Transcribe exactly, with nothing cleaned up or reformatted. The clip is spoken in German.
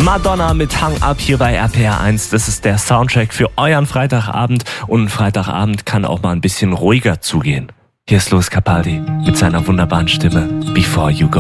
Madonna mit Hang Up hier bei R P R eins. Das ist der Soundtrack für euren Freitagabend. Und ein Freitagabend kann auch mal ein bisschen ruhiger zugehen. Hier ist Louis Capaldi mit seiner wunderbaren Stimme Before You Go.